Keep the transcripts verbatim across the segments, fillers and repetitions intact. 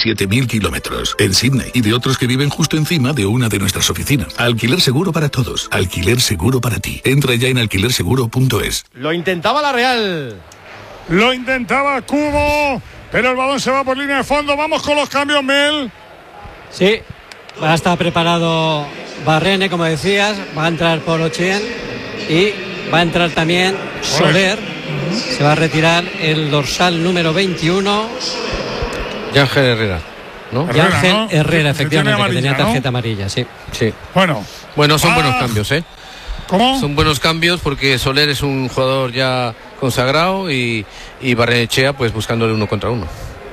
siete mil kilómetros, en Sydney, y de otros que viven justo encima de una de nuestras oficinas. Alquiler seguro para todos. Alquiler seguro para ti. Entra ya en alquiler seguro punto es. Lo intentaba la Real. Lo intentaba Cubo, pero el balón se va por línea de fondo. Vamos con los cambios, Mel. Sí, va a estar preparado Barrene, como decías. Va a entrar por Ochien y va a entrar también Soler. Se va a retirar el dorsal número veintiuno. Yángel Herrera, ¿no? Yángel ¿no? Herrera, Que efectivamente, amarilla, que tenía tarjeta ¿no? amarilla, sí. Sí. Bueno. Bueno, son ah, buenos cambios, ¿eh? ¿Cómo? Son buenos cambios porque Soler es un jugador ya consagrado y, y Barrenechea pues buscándole uno contra uno.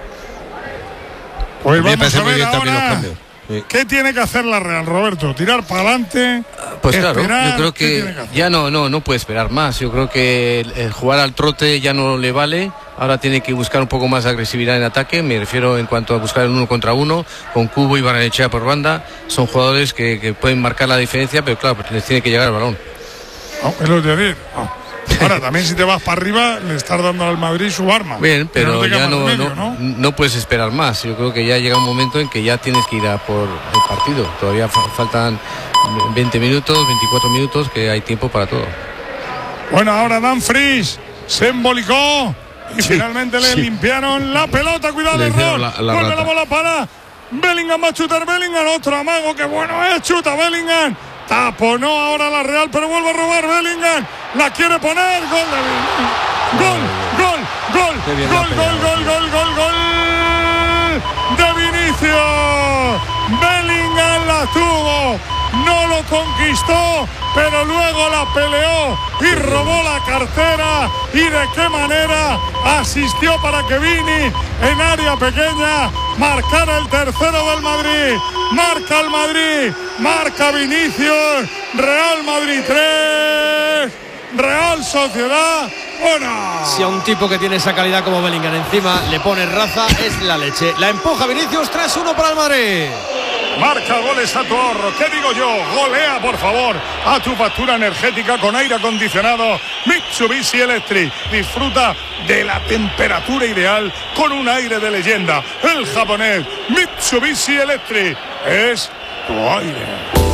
Pues A mí me vamos parece a muy ver bien también los ahora cambios. Sí. qué tiene que hacer la Real, Roberto. Tirar para adelante. Pues claro, esperar, yo creo ¿qué que, tiene que hacer? ya no, no, no puede esperar más. Yo creo que el, el jugar al trote ya no le vale. Ahora tiene que buscar un poco más de agresividad en ataque. Me refiero en cuanto a buscar el uno contra uno con Cubo y Barrenechea por banda. Son jugadores que, que pueden marcar la diferencia, pero claro, pues les tiene que llegar el balón. No, es lo de decir. No. Ahora, también si te vas para arriba, le estás dando al Madrid su arma. Bien, pero, no te ya quedas no, en medio, no, ¿no? no puedes esperar más. Yo creo que ya llega un momento en que ya tienes que ir a por el partido. Todavía fa- faltan veinte minutos, veinticuatro minutos, que hay tiempo para todo. Bueno, ahora Dumfries se embolicó y Sí, finalmente le sí. limpiaron la pelota. Cuidado, Le el hicieron error. la- la Vuelve rata. la bola para Bellingham. Va a chutar Bellingham. Otro amago. Que bueno es. Chuta Bellingham. Taponó ahora la Real, pero vuelve a robar Bellingham. La quiere poner. Gol de Bellingham. Gol, gol, gol, Qué bien gol, la gol, gol, gol, gol, gol de Vinicius. Bellingham la tuvo. No lo conquistó, pero luego la peleó y robó la cartera. ¿Y de qué manera? Asistió para que Vini en área pequeña marcara el tercero del Madrid. Marca el Madrid, marca Vinicius. Real Madrid tres, Real Sociedad uno. Si a un tipo que tiene esa calidad como Bellingham encima le pone raza, es la leche. La empuja Vinicius, tres uno para el Madrid. Marca goles a tu ahorro. ¿Qué digo yo? Golea, por favor, a tu factura energética con aire acondicionado Mitsubishi Electric. Disfruta de la temperatura ideal con un aire de leyenda. El japonés Mitsubishi Electric es tu aire.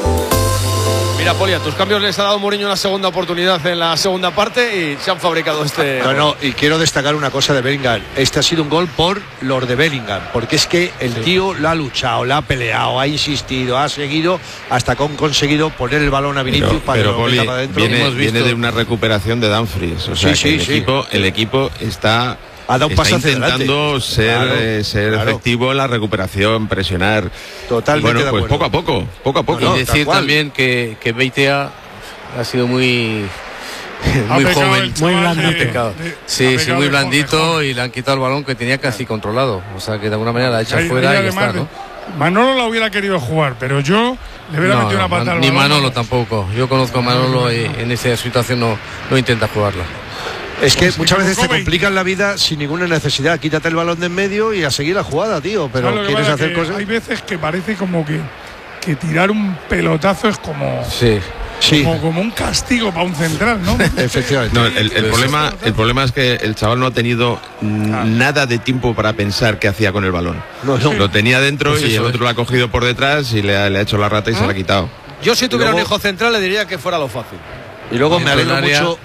Mira, Poli, a tus cambios les ha dado Mourinho una segunda oportunidad en la segunda parte y se han fabricado este... No, no, y quiero destacar una cosa de Bellingham. Este ha sido un gol por los de Bellingham, porque es que el sí. tío lo ha luchado, lo ha peleado, ha insistido, ha seguido hasta que han conseguido poner el balón a Vinicius pero, para pero, que lo Poli, meta para adentro. viene, viene de una recuperación de Dumfries. O sea, sí, sí, que el, sí. equipo, el equipo está... Ha dado un paso está hacia intentando adelante. ser, Claro, eh, ser claro. efectivo en la recuperación, presionar. Totalmente bueno, de pues acuerdo. poco a poco, poco a poco. No, no, y decir también que, que Beitia ha sido muy muy Ha pecado joven, el chaval, muy blandito. de- pecado. de- ha Sí, sí, pecado muy de blandito joven. y le han quitado el balón que tenía casi controlado. O sea que de alguna manera la ha hecho Ahí- fuera ahí y ya además está, ¿no? de- Manolo la hubiera querido jugar, pero yo le hubiera No, metido una no, pata al ni balón. Manolo tampoco. Yo conozco a Manolo y en esa situación no, no intenta jugarla. Es que Pues muchas se veces te equivocó complican la vida sin ninguna necesidad. Quítate el balón de en medio y a seguir la jugada, tío. Pero ¿Sabes lo que quieres pasa? hacer Que cosas. hay veces que parece como que, que tirar un pelotazo es como, Sí. Sí, como, como un castigo para un central, ¿no? efectivamente. No, el, el problema, el problema es que el chaval no ha tenido mm, nada de tiempo para pensar qué hacía con el balón. No, no. Lo tenía dentro Pues y eso, el otro ¿eh? lo ha cogido por detrás y le ha, le ha hecho la rata y se la ha quitado. Yo si tuviera Luego- un hijo central le diría que fuera lo fácil. Y luego me Dentro del alegro área. mucho.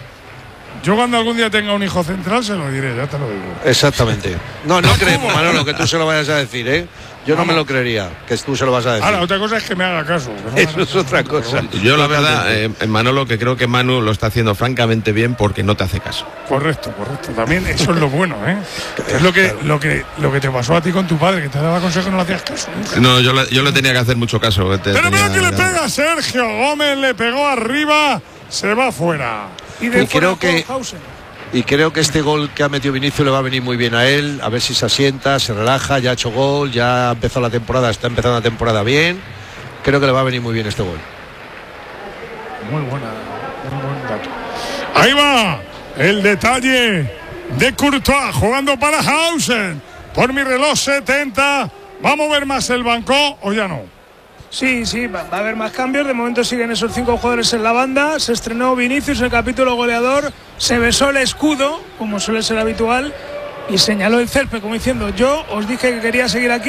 Yo cuando algún día tenga un hijo central se lo diré, ya te lo digo. Exactamente. No, no creemos, Manolo, que tú se lo vayas a decir, ¿eh? Yo no me lo creería, que tú se lo vas a decir. Ahora, otra cosa es que me haga caso. que no me Eso haga es caso. otra cosa. Yo la verdad, eh, Manolo, que creo que Manu lo está haciendo francamente bien porque no te hace caso. Correcto, correcto. También eso es lo bueno, ¿eh? Es lo que, lo que, lo que te pasó a ti con tu padre, que te daba consejos y no le hacías caso nunca. No, yo le, yo le tenía que hacer mucho caso. te- Pero tenía- mira que le pega a Sergio Gómez, le pegó arriba, se va fuera. Y de Y creo fuera que- Hausen. Y creo que este gol que ha metido Vinicius le va a venir muy bien a él, a ver si se asienta, se relaja, ya ha hecho gol, ya ha empezado la temporada, está empezando la temporada bien. Creo que le va a venir muy bien este gol. Muy buena, muy buen dato. Ahí va el detalle de Courtois jugando para Hausen. Por mi reloj setenta. ¿Va a mover más el banco o ya no? Sí, sí, va, va a haber más cambios. De momento siguen esos cinco jugadores en la banda. Se estrenó Vinicius, el capítulo goleador. Se besó el escudo, como suele ser habitual. Y señaló el césped, como diciendo, yo os dije que quería seguir aquí.